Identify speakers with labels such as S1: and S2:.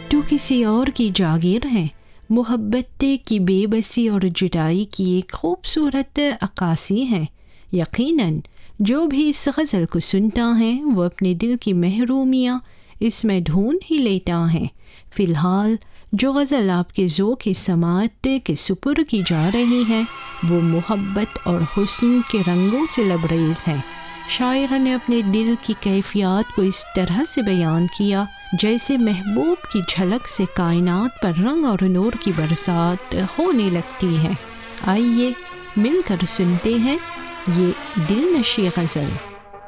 S1: तो किसी और की जागीर है। मोहब्बत की बेबसी और जुदाई की एक खूबसूरत अक्कासी है। यकीनन जो भी इस गज़ल को सुनता है वो अपने दिल की महरूमियाँ इसमें ढूंढ ही लेता है। फ़िलहाल जो गज़ल आपके ज़ौक़ समाअत के सुपुर्द की जा रही है वो मोहब्बत और हुस्न के रंगों से लबरेज़ है। शायर ने अपने दिल की कैफियत को इस तरह से बयान किया जैसे महबूब की झलक से कायनात पर रंग और नूर की बरसात होने लगती है। आइए मिलकर सुनते हैं ये दिलनशी गज़ल।